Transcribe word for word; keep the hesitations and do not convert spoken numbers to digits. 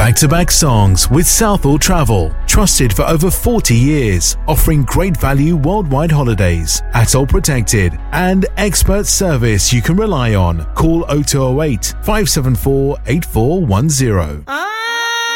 Back-to-back songs with Southall Travel. Trusted for over forty years. Offering great value worldwide holidays. Atoll protected. And expert service you can rely on. Call oh two oh eight, five seven four, eight four one zero. Ah!